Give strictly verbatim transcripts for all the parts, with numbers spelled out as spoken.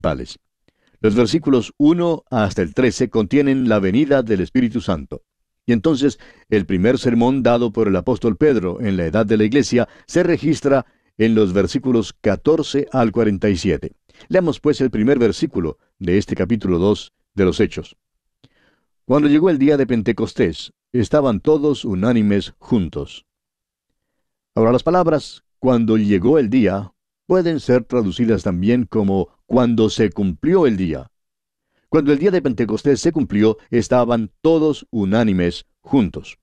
principales. Los versículos uno hasta el trece contienen la venida del Espíritu Santo. Y entonces, el primer sermón dado por el apóstol Pedro en la edad de la iglesia se registra en los versículos catorce al cuarenta y siete. Leamos pues el primer versículo de este capítulo dos de los Hechos. Cuando llegó el día de Pentecostés, estaban todos unánimes juntos. Ahora las palabras «cuando llegó el día» pueden ser traducidas también como «cuando se cumplió el día». Cuando el día de Pentecostés se cumplió, estaban todos unánimes juntos.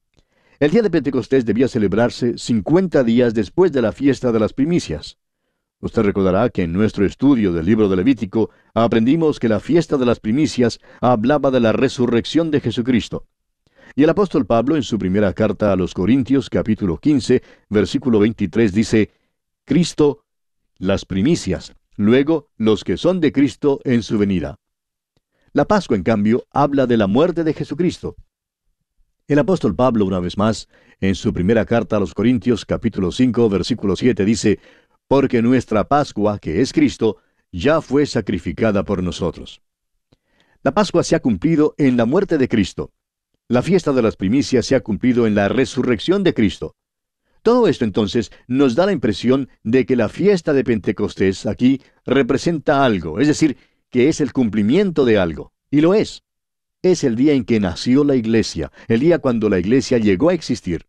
El día de Pentecostés debía celebrarse cincuenta días después de la fiesta de las primicias. Usted recordará que en nuestro estudio del libro de Levítico aprendimos que la fiesta de las primicias hablaba de la resurrección de Jesucristo. Y el apóstol Pablo en su primera carta a los Corintios, capítulo quince, versículo veintitrés, dice, Cristo, las primicias, luego los que son de Cristo en su venida. La Pascua, en cambio, habla de la muerte de Jesucristo. El apóstol Pablo, una vez más, en su primera carta a los Corintios, capítulo cinco, versículo siete, dice, porque nuestra Pascua, que es Cristo, ya fue sacrificada por nosotros. La Pascua se ha cumplido en la muerte de Cristo. La fiesta de las primicias se ha cumplido en la resurrección de Cristo. Todo esto entonces nos da la impresión de que la fiesta de Pentecostés aquí representa algo, es decir, que es el cumplimiento de algo, y lo es. Es el día en que nació la iglesia, el día cuando la iglesia llegó a existir.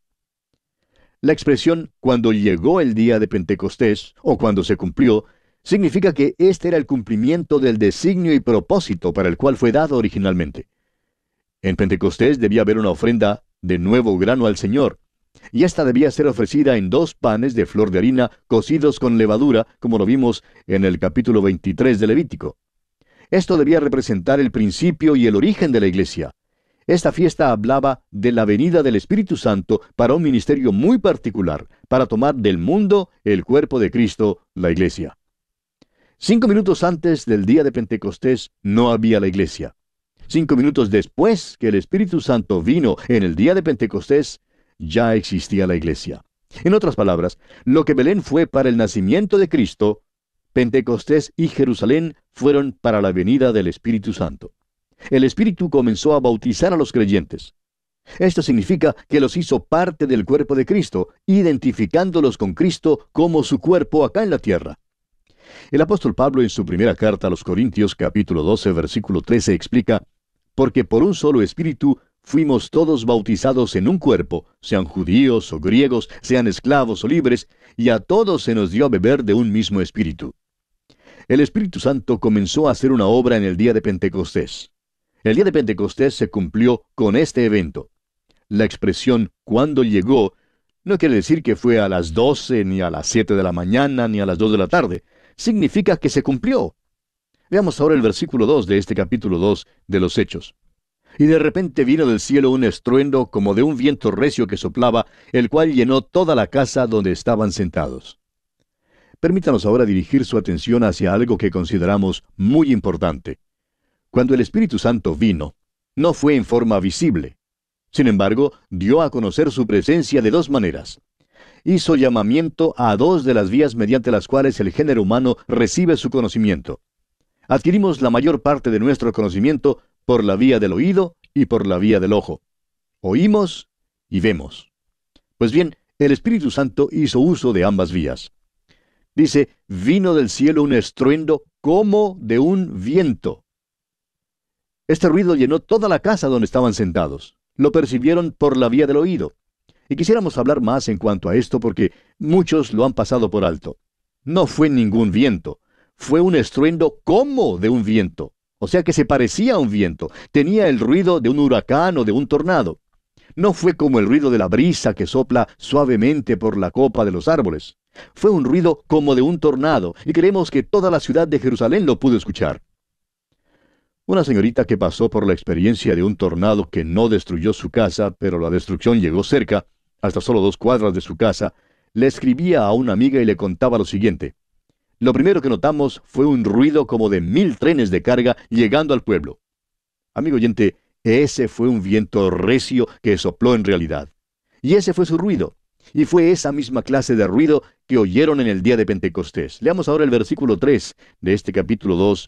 La expresión «cuando llegó el día de Pentecostés» o «cuando se cumplió» significa que este era el cumplimiento del designio y propósito para el cual fue dado originalmente. En Pentecostés debía haber una ofrenda de nuevo grano al Señor, y esta debía ser ofrecida en dos panes de flor de harina cocidos con levadura, como lo vimos en el capítulo veintitrés de Levítico. Esto debía representar el principio y el origen de la iglesia. Esta fiesta hablaba de la venida del Espíritu Santo para un ministerio muy particular, para tomar del mundo el cuerpo de Cristo, la iglesia. Cinco minutos antes del día de Pentecostés no había la iglesia. Cinco minutos después que el Espíritu Santo vino en el día de Pentecostés, ya existía la iglesia. En otras palabras, lo que Belén fue para el nacimiento de Cristo, Pentecostés y Jerusalén fueron para la venida del Espíritu Santo. El Espíritu comenzó a bautizar a los creyentes. Esto significa que los hizo parte del cuerpo de Cristo, identificándolos con Cristo como su cuerpo acá en la tierra. El apóstol Pablo en su primera carta a los Corintios, capítulo doce, versículo trece, explica, «Porque por un solo Espíritu fuimos todos bautizados en un cuerpo, sean judíos o griegos, sean esclavos o libres, y a todos se nos dio a beber de un mismo Espíritu». El Espíritu Santo comenzó a hacer una obra en el día de Pentecostés. El día de Pentecostés se cumplió con este evento. La expresión «cuando llegó» no quiere decir que fue a las doce, ni a las siete de la mañana, ni a las dos de la tarde. Significa que se cumplió. Veamos ahora el versículo dos de este capítulo dos de los Hechos. Y de repente vino del cielo un estruendo como de un viento recio que soplaba, el cual llenó toda la casa donde estaban sentados. Permítanos ahora dirigir su atención hacia algo que consideramos muy importante. Cuando el Espíritu Santo vino, no fue en forma visible. Sin embargo, dio a conocer su presencia de dos maneras. Hizo llamamiento a dos de las vías mediante las cuales el género humano recibe su conocimiento. Adquirimos la mayor parte de nuestro conocimiento por la vía del oído y por la vía del ojo. Oímos y vemos. Pues bien, el Espíritu Santo hizo uso de ambas vías. Dice, vino del cielo un estruendo como de un viento. Este ruido llenó toda la casa donde estaban sentados. Lo percibieron por la vía del oído. Y quisiéramos hablar más en cuanto a esto porque muchos lo han pasado por alto. No fue ningún viento. Fue un estruendo como de un viento. O sea que se parecía a un viento. Tenía el ruido de un huracán o de un tornado. No fue como el ruido de la brisa que sopla suavemente por la copa de los árboles. Fue un ruido como de un tornado, y creemos que toda la ciudad de Jerusalén lo pudo escuchar. Una señorita que pasó por la experiencia de un tornado que no destruyó su casa, pero la destrucción llegó cerca, hasta solo dos cuadras de su casa, le escribía a una amiga y le contaba lo siguiente. Lo primero que notamos fue un ruido como de mil trenes de carga llegando al pueblo. Amigo oyente, ese fue un viento recio que sopló en realidad. Y ese fue su ruido. Y fue esa misma clase de ruido que oyeron en el día de Pentecostés. Leamos ahora el versículo tres de este capítulo dos